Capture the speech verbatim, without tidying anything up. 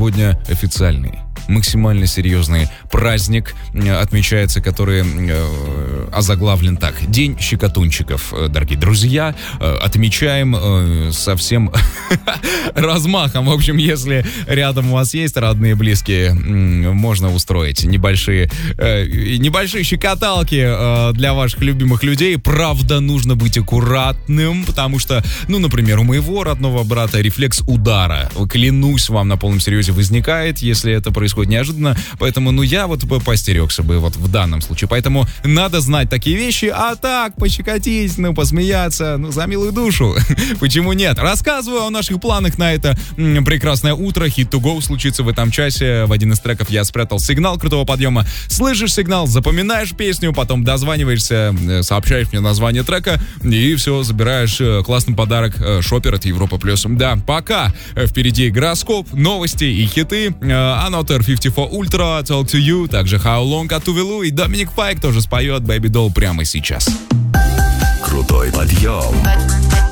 сегодня официальный, максимально серьезный праздник отмечается, который э, озаглавлен так: День щекотунчиков. Дорогие друзья, э, отмечаем э, со всем размахом. В общем, если рядом у вас есть родные, близкие, э, можно устроить небольшие, э, небольшие щекоталки э, для ваших любимых людей. Правда, нужно быть аккуратным, потому что, ну, например, у моего родного брата рефлекс удара, клянусь вам, на полном серьезе возникает, если это происходит неожиданно, поэтому, ну, я вот постерегся бы вот в данном случае, поэтому надо знать такие вещи, а так, пощекотить, ну, посмеяться, ну, за милую душу, почему нет? Рассказываю о наших планах на это м, прекрасное утро. Hit to go случится в этом часе. В один из треков я спрятал сигнал крутого подъема. Слышишь сигнал, запоминаешь песню, потом дозваниваешься, сообщаешь мне название трека, и все, забираешь классный подарок, шопер от Европа Плюс. Да, пока впереди гороскоп, новости и хиты. Another пятьдесят четыре Ultra, Talk to You, также How Long от Тувелу, и Доминик Файк тоже споет Baby Doll прямо сейчас. Крутой подъем.